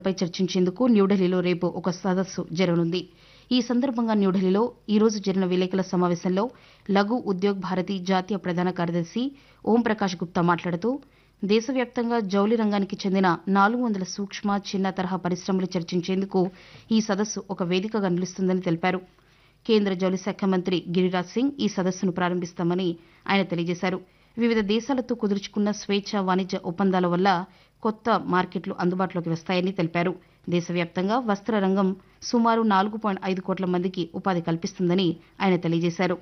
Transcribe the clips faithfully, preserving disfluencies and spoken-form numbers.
పై చర్చించేందుకు న్యూఢిల్లీలో రేపు ఒక సదస్సు జరగనుంది. ఈ సందర్భంగా న్యూఢిల్లీలో ఈ రోజు జరిగిన విలేకరుల సమావేశంలో లఘు ఉద్యోగ్ భారతి జాతీయ ప్రధాన కార్యదర్శి ఓంప్రకాష్ గుప్తా మాట్లాడుతూ దేశవ్యాప్తంగా జౌళి రంగానికి చెందిన నాలుగు వందల సూక్ష్మ చిన్న తరహా పరిశ్రమలు చర్చించేందుకు ఈ సదస్సు ఒక వేదికగా నిలుస్తుందని తెలిపారు. కేంద్ర జౌళి శాఖ మంత్రి గిరిరాజ్ సింగ్ ఈ సదస్సును ప్రారంభిస్తామని ఆయన తెలియజేశారు. వివిధ దేశాలతో కుదుర్చుకున్న స్వేచ్ఛ వాణిజ్య ఒప్పందాల వల్ల కొత్త మార్కెట్లు అందుబాటులోకి వస్తాయని తెలిపారు. దేశవ్యాప్తంగా వస్త్ర రంగం సుమారు నాలుగు పాయింట్ ఐదు కోట్ల మందికి ఉపాధి కల్పిస్తుందని ఆయన తెలియజేశారు.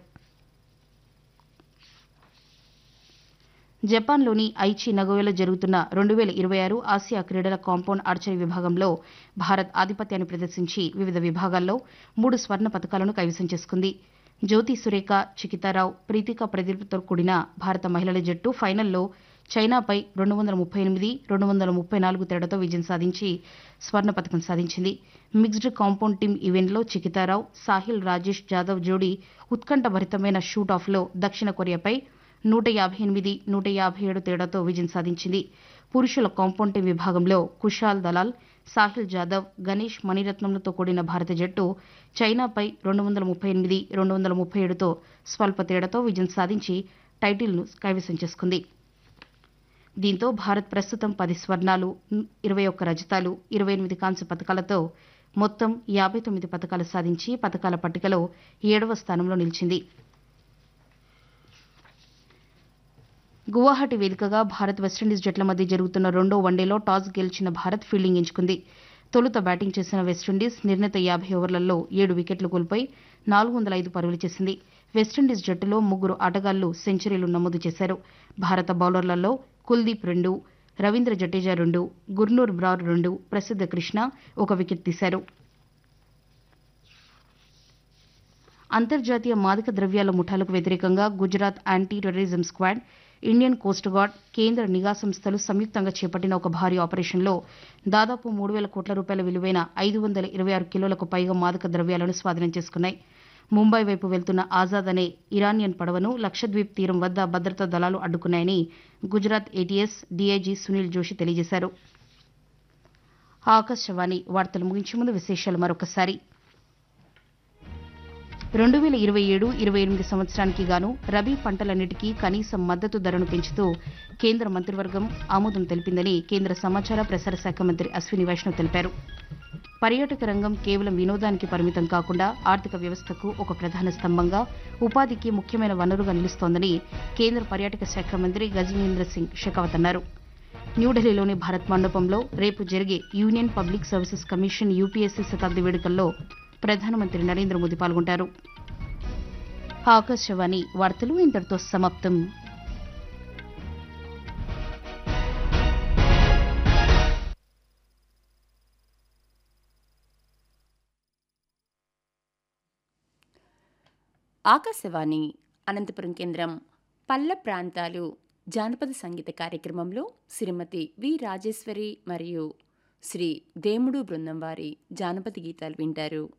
జపాన్లోని ఐచి నగోయాలో జరుగుతున్న రెండు వేల ఇరవై ఆరు ఆసియా క్రీడల కాంపౌండ్ ఆర్చరీ విభాగంలో భారత్ ఆధిపత్యాన్ని ప్రదర్శించి వివిధ విభాగాల్లో మూడు స్వర్ణ పతకాలను కైవసం చేసుకుంది. జ్యోతి సురేఖ, చికితారావు, ప్రీతికా ప్రదీప్తో కూడిన భారత మహిళల జట్టు ఫైనల్లో చైనాపై రెండు వందల ముప్పై ఎనిమిది రెండు వందల ముప్పై నాలుగు తేడాతో విజయం సాధించి స్వర్ణ పతకం సాధించింది. మిక్స్డ్ కాంపౌండ్ టీమ్ ఈవెంట్లో చికితారావు, సాహిల్ రాజేష్ జాదవ్ జోడీ ఉత్కంఠభరితమైన షూట్ ఆఫ్లో దక్షిణ కొరియాపై నూట యాభై ఎనిమిది నూట యాభై ఏడు తేడాతో విజయం సాధించింది. పురుషుల కాంపౌండ్ టీం విభాగంలో కుషాల్ దలాల్, సాహిల్ జాదవ్, గణేష్ మణిరత్నంలతో కూడిన భారత జట్టు చైనాపై రెండు వందల ముప్పై ఎనిమిది రెండు వందల ముప్పై ఏడుతో స్వల్ప తేడాతో విజయం సాధించి టైటిల్ను కైవసం చేసుకుంది. దీంతో భారత్ ప్రస్తుతం పది స్వర్ణాలు, ఇరవై ఒక్క రజతాలు, ఇరవై ఎనిమిది కాంస్య పతకాలతో మొత్తం యాభై తొమ్మిది పతకాలు సాధించి పతకాల పట్టికలో ఏడవ స్థానంలో నిలిచింది. గువాహటి వేదికగా భారత్ వెస్టిండీస్ జట్ల మధ్య జరుగుతున్న రెండో వన్డేలో టాస్ గెలిచిన భారత్ ఫీల్డింగ్ ఎంచుకుంది. తొలుత బ్యాటింగ్ చేసిన వెస్టిండీస్ నిర్ణీత యాభై ఓవర్లలో ఏడు వికెట్లు కోల్పోయి నాలుగు వందల ఐదు పరుగులు చేసింది. వెస్టిండీస్ జట్టులో ముగ్గురు ఆటగాళ్లు సెంచరీలు నమోదు చేశారు. భారత బౌలర్లలో కుల్దీప్ రెండు, రవీంద్ర జడేజా రెండు, గుర్నూర్ బ్రార్ రెండు, ప్రసిద్ధ కృష్ణ ఒక వికెట్ తీశారు. అంతర్జాతీయ మాదక ద్రవ్యాల ముఠాలకు వ్యతిరేకంగా Gujarat anti terrorism squad, Indian coast guard, కేంద్ర నిఘా సంస్థలు సంయుక్తంగా చేపట్టిన ఒక భారీ ఆపరేషన్లో దాదాపు మూడు వేల కోట్ల రూపాయల విలువైన ఐదు వందల ఇరవై ఆరు కిలోలకు పైగా మాదక ద్రవ్యాలను స్వాధీనం చేసుకున్నాయి. ముంబై వైపు వెళ్తున్న ఆజాద్ అనే ఇరానియన్ పడవను లక్షద్వీప్ తీరం వద్ద భద్రతా దళాలు అడ్డుకున్నాయని గుజరాత్ ఏటీఎస్ డీఐజీ సునీల్ జోషి తెలియజేశారు. ఆకాశవాణి వార్తలు ముగించే ముందు విశేషాలు మరొకసారి. రెండు వేల ఇరవై ఏడు ఇరవై ఎనిమిది సంవత్సరానికి గాను రబీ పంటలన్నిటికీ కనీస మద్దతు ధరను పెంచుతూ కేంద్ర మంత్రివర్గం ఆమోదం తెలిపిందని కేంద్ర సమాచార ప్రసార శాఖ మంత్రి అశ్విని వైష్ణవ్ తెలిపారు. పర్యాటక రంగం కేవలం వినోదానికి పరిమితం కాకుండా ఆర్థిక వ్యవస్థకు ఒక ప్రధాన స్తంభంగా, ఉపాధికి ముఖ్యమైన వనరుగా నిలుస్తోందని కేంద్ర పర్యాటక శాఖ మంత్రి గజేంద్ర సింగ్ షెకావత్ అన్నారు. న్యూఢిల్లీలోని భారత్ మండపంలో రేపు జరిగే union public services commission UPSC శతాబ్ది వేడుకల్లో ప్రధానమంత్రి నరేంద్ర మోదీ పాల్గొంటారు. ఆకాశవాణి వార్తలు ఇంతటితో సమాప్తం. ఆకాశవాణి అనంతపురం కేంద్రం పల్ల ప్రాంతాలు జానపద సంగీత కార్యక్రమంలో శ్రీమతి వి రాజేశ్వరి మరియు శ్రీ దేముడు బృందం వారి జానపద గీతాలు వింటారు.